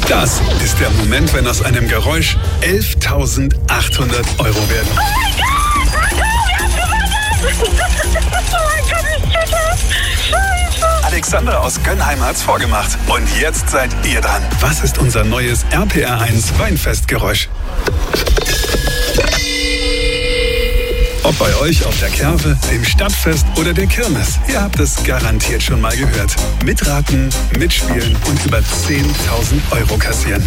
Das ist der Moment, wenn aus einem Geräusch 11.800 Euro werden. Oh mein Gott! Wir haben gewonnen! Oh mein Gott, ich check das! Scheiße! Alexandra aus Gönnheim hat's vorgemacht. Und jetzt seid ihr dran. Was ist unser neues RPR1 Weinfestgeräusch? Ob bei euch auf der Kerwe, dem Stadtfest oder der Kirmes, ihr habt es garantiert schon mal gehört. Mitraten, mitspielen und über 10.000 Euro kassieren.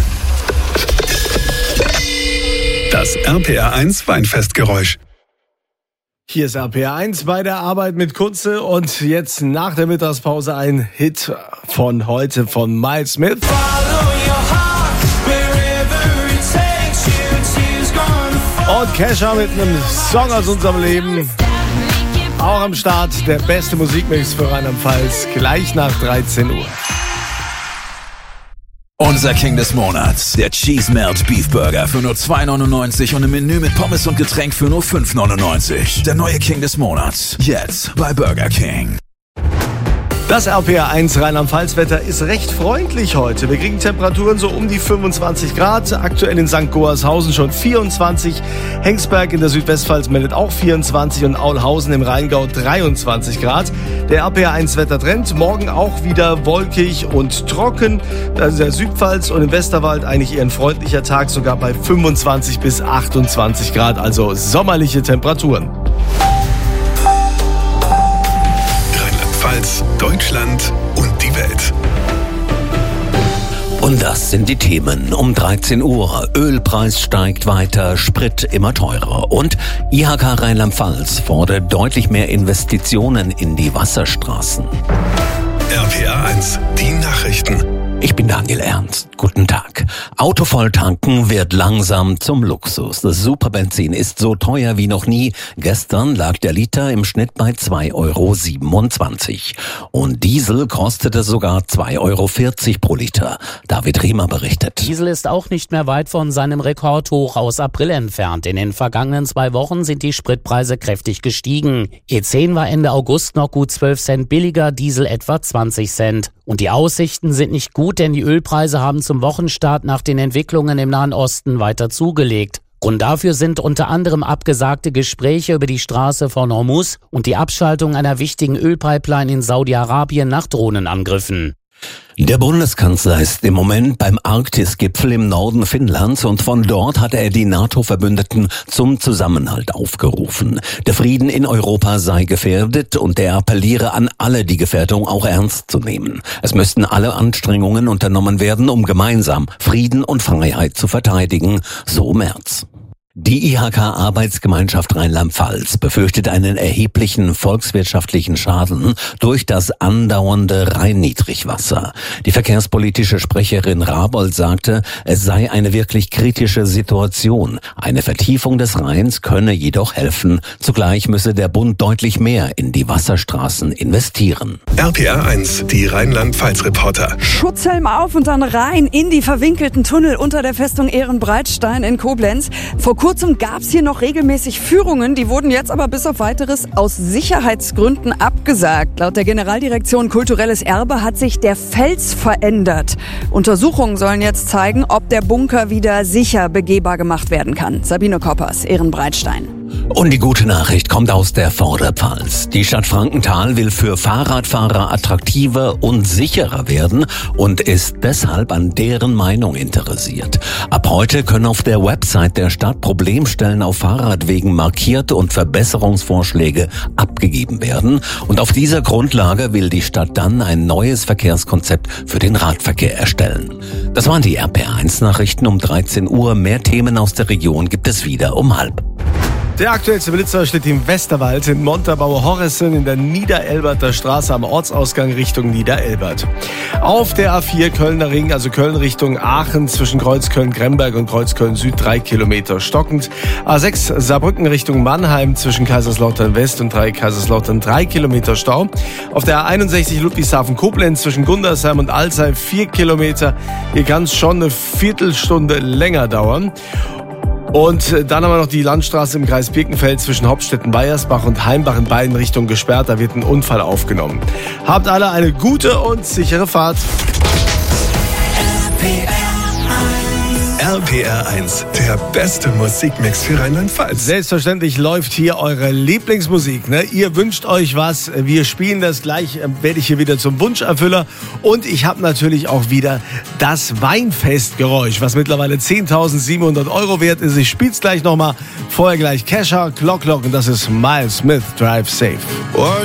Das RPR1 Weinfestgeräusch. Hier ist RPR1 bei der Arbeit mit Kunze und jetzt nach der Mittagspause ein Hit von heute von Miles Smith. Und Kesha mit einem Song aus unserem Leben. Auch am Start der beste Musikmix für Rheinland-Pfalz, gleich nach 13 Uhr. Unser King des Monats, der Cheese Melt Beef Burger für nur 2,99 und ein Menü mit Pommes und Getränk für nur 5,99. Der neue King des Monats, jetzt bei Burger King. Das RPR1 Rheinland-Pfalz-Wetter ist recht freundlich heute. Wir kriegen Temperaturen so um die 25 Grad. Aktuell in St. Goarshausen schon 24. Hengsberg in der Südwestpfalz meldet auch 24 und Aulhausen im Rheingau 23 Grad. Der RPR1-Wettertrend morgen auch wieder wolkig und trocken. Also in der Südpfalz und im Westerwald eigentlich eher ein freundlicher Tag, sogar bei 25 bis 28 Grad, also sommerliche Temperaturen. Deutschland und die Welt. Und das sind die Themen um 13 Uhr. Ölpreis steigt weiter, Sprit immer teurer. Und IHK Rheinland-Pfalz fordert deutlich mehr Investitionen in die Wasserstraßen. RPR1, die Nachrichten. Ich bin Daniel Ernst. Guten Tag. Auto voll tanken wird langsam zum Luxus. Das Superbenzin ist so teuer wie noch nie. Gestern lag der Liter im Schnitt bei 2,27 €. Und Diesel kostete sogar 2,40 € pro Liter. David Riemer berichtet. Diesel ist auch nicht mehr weit von seinem Rekordhoch aus April entfernt. In den vergangenen 2 Wochen sind die Spritpreise kräftig gestiegen. E10 war Ende August noch gut 12 Cent billiger, Diesel etwa 20 Cent. Und die Aussichten sind nicht gut, denn die Ölpreise haben zum Wochenstart nach den Entwicklungen im Nahen Osten weiter zugelegt. Grund dafür sind unter anderem abgesagte Gespräche über die Straße von Hormuz und die Abschaltung einer wichtigen Ölpipeline in Saudi-Arabien nach Drohnenangriffen. Der Bundeskanzler ist im Moment beim Arktis-Gipfel im Norden Finnlands und von dort hat er die NATO-Verbündeten zum Zusammenhalt aufgerufen. Der Frieden in Europa sei gefährdet und er appelliere an alle, die Gefährdung auch ernst zu nehmen. Es müssten alle Anstrengungen unternommen werden, um gemeinsam Frieden und Freiheit zu verteidigen, so Merz. Die IHK-Arbeitsgemeinschaft Rheinland-Pfalz befürchtet einen erheblichen volkswirtschaftlichen Schaden durch das andauernde Rhein-Niedrigwasser. Die verkehrspolitische Sprecherin Rabold sagte, es sei eine wirklich kritische Situation. Eine Vertiefung des Rheins könne jedoch helfen. Zugleich müsse der Bund deutlich mehr in die Wasserstraßen investieren. RPR1, die Rheinland-Pfalz-Reporter. Schutzhelm auf und dann rein in die verwinkelten Tunnel unter der Festung Ehrenbreitstein in Koblenz. Vor kurzem gab es hier noch regelmäßig Führungen, die wurden jetzt aber bis auf Weiteres aus Sicherheitsgründen abgesagt. Laut der Generaldirektion Kulturelles Erbe hat sich der Fels verändert. Untersuchungen sollen jetzt zeigen, ob der Bunker wieder sicher begehbar gemacht werden kann. Sabine Koppers, Ehrenbreitstein. Und die gute Nachricht kommt aus der Vorderpfalz. Die Stadt Frankenthal will für Fahrradfahrer attraktiver und sicherer werden und ist deshalb an deren Meinung interessiert. Ab heute können auf der Website der Stadt Problemstellen auf Fahrradwegen markiert und Verbesserungsvorschläge abgegeben werden. Und auf dieser Grundlage will die Stadt dann ein neues Verkehrskonzept für den Radverkehr erstellen. Das waren die RPR1-Nachrichten um 13 Uhr. Mehr Themen aus der Region gibt es wieder um 12:30. Der aktuellste Blitzer steht im Westerwald in Montabaur-Horressen in der Niederelberter Straße am Ortsausgang Richtung Niederelbert. Auf der A4 Kölner Ring, also Köln Richtung Aachen zwischen Kreuzköln-Gremberg und Kreuzköln-Süd 3 Kilometer stockend. A6 Saarbrücken Richtung Mannheim zwischen Kaiserslautern West und Kaiserslautern 3 Kilometer Stau. Auf der A61 Ludwigshafen-Koblenz zwischen Gundersheim und Alzey 4 Kilometer. Hier kann es schon eine Viertelstunde länger dauern. Und dann haben wir noch die Landstraße im Kreis Birkenfeld zwischen Hopstetten-Weiersbach und Heimbach in beiden Richtungen gesperrt. Da wird ein Unfall aufgenommen. Habt alle eine gute und sichere Fahrt. RPR Immer PR1, der beste Musikmix für Rheinland-Pfalz. Selbstverständlich läuft hier eure Lieblingsmusik. Ne? Ihr wünscht euch was, wir spielen das gleich, werde ich hier wieder zum Wunscherfüller. Und ich habe natürlich auch wieder das Weinfestgeräusch, was mittlerweile 10.700 Euro wert ist. Ich spiel's gleich nochmal. Vorher gleich Kesha, Clock und das ist Miles Smith, Drive Safe. What